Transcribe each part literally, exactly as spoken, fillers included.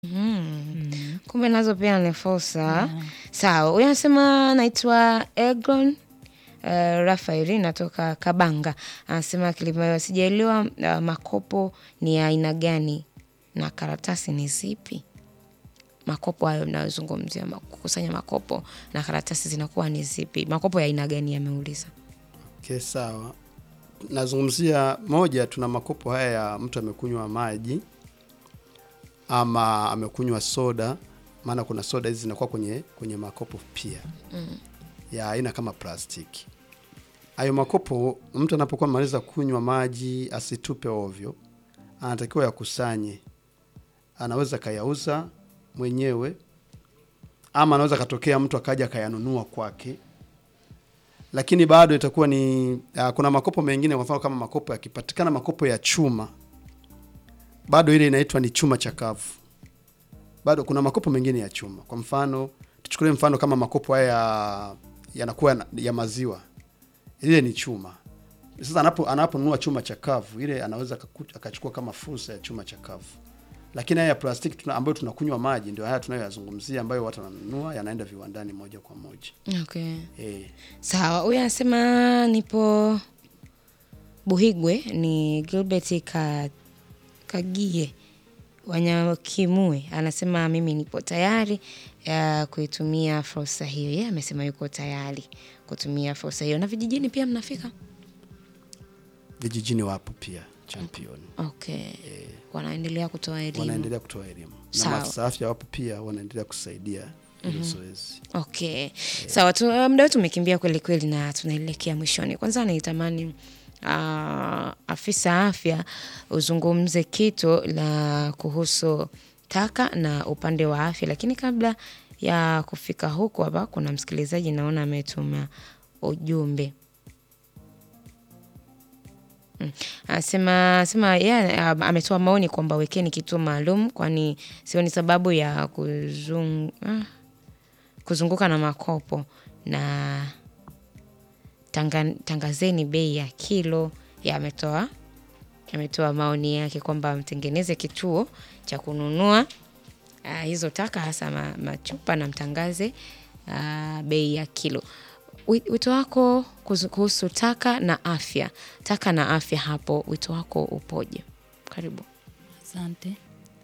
Mm. Mm. Kumbe nazo pia ni fursa. Yeah. Sawa, huyu anasema naitwa Egon uh, Rafaeli natoka Kabanga. Anasema Kilimayo sijaelewa uh, makopo ni ya aina gani na karatasi ni zipi? Makopo hayo mnayozungumzia kukusanya makopo na karatasi zinakuwa ni zipi? Makopo ya aina gani yameuliza? Okay, sawa. Nazungumzia moja, tuna makopo haya ya mtu amekunywa maji ama amekunywa soda, maana kuna soda hizi zinakuwa kwenye kwenye makopo pia. Mm. Ya aina kama plastiki. Hayo makopo mtu anapokuwa maliza kunywa maji asitupe ovyo. Anatakiwa yakusanye. Anaweza kayauza mwenyewe ama anaweza katokea mtu akaja kayanunua kwake. Lakini bado itakuwa ni uh, kuna makopo mengine kwa mfano kama makopo yakipatikana makopo ya chuma, bado ile inaitwa ni chuma chakavu. Bado kuna makopo mengine ya chuma. Kwa mfano tuchukulie mfano kama makopo haya yanakuwa ya, ya maziwa. Ile ni chuma. Sasa anapo anaponunua chuma chakavu, ile anaweza akachukua kama fursa ya chuma chakavu. Lakini haya ya plastiki tuna, ambayo tunakunywa maji ndio haya tunayoyazungumzia ambayo watu wananunua yanaenda viwandani moja kwa moja. Okay. Eh. Sawa, huyu anasema nipo Buhigwe ni Gilbert ka, Kagie Wanyakimue. Anasema mimi nipo tayari ya kuitumia fursa hiyo. Yeye amesema yuko tayari kutumia fursa hiyo. Na vijijini pia mnafika? Vijijini wapo pia champion. Okay. Eh, wanaendelea kutoa elimu. Wanaendelea kutoa elimu. Na maafisa afya wapo pia wanaendelea kusaidia hilo zoezi. Okay. Yeah. Sawa, so, muda wetu umekimbia kweli kweli na tunaelekea mwishoni. Kwanza naitamani uh, afisa afya uzungumze kitu la kuhusu taka na upande wa afya, lakini kabla ya kufika huko hapa kuna msikilizaji naona ametuma ujumbe. Anasema sema yeye ametoa maoni kwamba wekeni kituo maalum kwani sioni sababu ya kuzung, ah, kuzunguka na makopo na tanga, tangazeni bei ya kilo. Ya ametoa ametoa maoni yake kwamba mtengeneze kituo cha kununua uh, hizo taka hasa ma, machupa na mtangaze uh, bei ya kilo. Wito wako kuhusu taka na afya. Taka na afya hapo wito wako upoje? Karibu. Asante.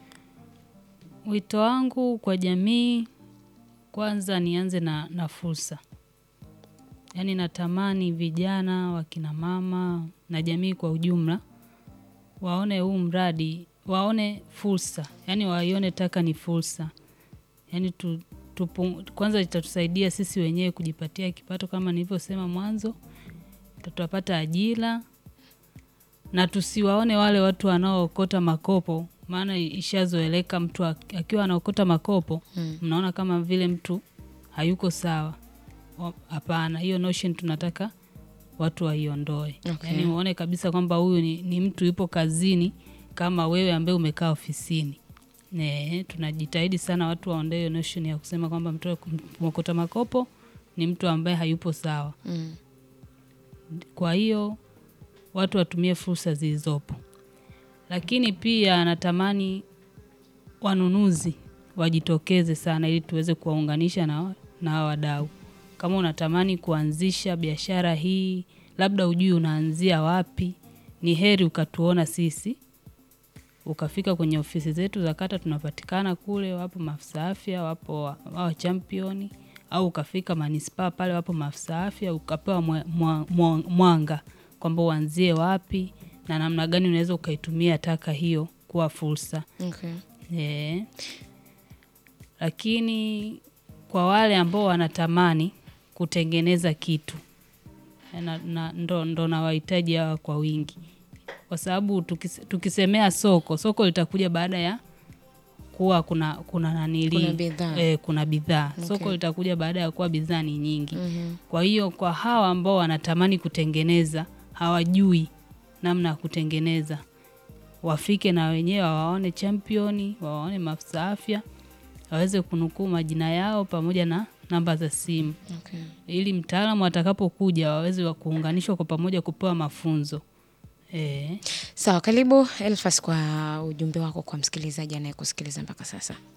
Wito wangu kwa jamii kwanza nianze na, na fursa. Yaani natamani vijana, wakina mama na jamii kwa ujumla waone huu mradi, waone fursa. Yaani waione taka ni fursa. Yaani tu Tupu, kwanza itatusaidia sisi wenyewe kujipatia kipato kama nilivyosema mwanzo. Tutapata ajira na tusiwaone wale watu wanaookota makopo, maana ishazoeleka mtu akiwa anaokota makopo hmm. Mnaona kama vile mtu hayuko sawa. Hapana, hiyo notion tunataka watu waiondoe. Okay. Yaani uone kabisa kwamba huyu ni, ni mtu yupo kazini kama wewe ambaye umekaa ofisini. Ne, tunajitahidi sana watu waondoe hiyo notion ya kusema kwamba mtu mwokota makopo ni mtu ambaye hayupo sawa. Mm. Kwa hiyo watu watumie fursa zilizopo. Lakini pia natamani wanunuzi wajitokeze sana ili tuweze kuwaunganisha na na wadau. Kama unatamani kuanzisha biashara hii, labda ujui unaanzia wapi, ni heri ukatuona sisi. Ukafika kwenye ofisi zetu za kata tunapatikana kule, wapo maafisa afya, wapo wa championi, au ukafika manispaa pale wapo maafisa afya, ukapewa mwanga kwamba uanzie wapi na namna gani unaweza ukaitumia taka hiyo kuwa fursa. Okay. Eh. Lakini kwa wale ambao wanatamani kutengeneza kitu na, na ndo, ndo na wahitaji hawa kwa wingi. Kwa sababu tukis, tukisemea soko, soko litakuja baada ya kuwa kuna kuna nanili, kuna bidhaa. Eh, kuna bidhaa. Okay. Soko litakuja baada ya kuwa bidhaa ni nyingi. Mm-hmm. Kwa hiyo kwa hawa ambao wanatamani kutengeneza, hawajui namna ya kutengeneza, wafike na wenyewe waone championi, waone maafisa afya, waweze kunukuu majina yao pamoja na namba za simu. Okay. Ili mtaalamu atakapokuja waweze kuunganishwa kwa pamoja kupewa mafunzo. Eh. Sawa, karibu Elfas kwa ujumbe wako kwa msikilizaji anayekusikiliza mpaka sasa.